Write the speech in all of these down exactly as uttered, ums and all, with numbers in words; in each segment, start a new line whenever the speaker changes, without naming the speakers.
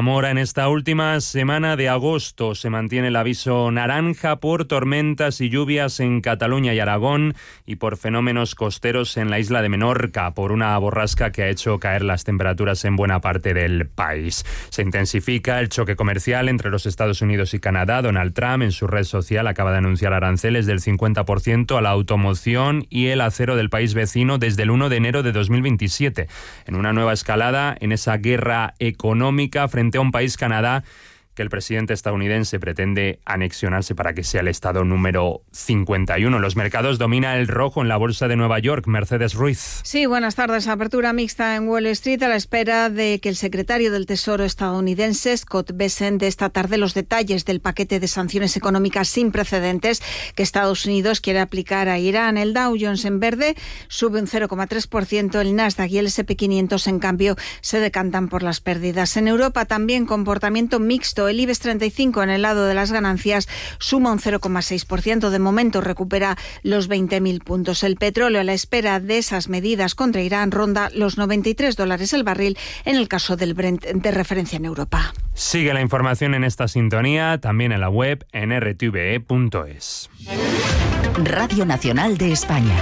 Zamora. En esta última semana de agosto se mantiene el aviso naranja por tormentas y lluvias en Cataluña y Aragón y por fenómenos costeros en la isla de Menorca, por una borrasca que ha hecho caer las temperaturas en buena parte del país. Se intensifica el choque comercial entre los Estados Unidos y Canadá. Donald Trump, en su red social, acaba de anunciar aranceles del cincuenta por ciento a la automoción y el acero del país vecino desde el uno de enero de dos mil veintisiete, en una nueva escalada en esa guerra económica frente a un país, Canadá, que el presidente estadounidense pretende anexionarse para que sea el estado número cincuenta y uno. En los mercados domina el rojo en la bolsa de Nueva York. Mercedes Ruiz.
Sí, buenas tardes. Apertura mixta en Wall Street a la espera de que el secretario del Tesoro estadounidense, Scott Bessent, dé esta tarde los detalles del paquete de sanciones económicas sin precedentes que Estados Unidos quiere aplicar a Irán. El Dow Jones en verde sube un cero coma tres por ciento, el Nasdaq y el ese pe quinientos, en cambio, se decantan por las pérdidas. En Europa también comportamiento mixto. El IBEX treinta y cinco, en el lado de las ganancias, suma un cero coma seis por ciento. De momento recupera los veinte mil puntos. El petróleo, a la espera de esas medidas contra Irán, ronda los noventa y tres dólares el barril en el caso del Brent de referencia en Europa.
Sigue la información en esta sintonía, también en la web en erre te ve e punto es.
Radio Nacional de España.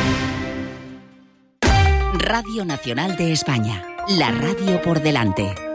Radio Nacional de España, la radio por delante.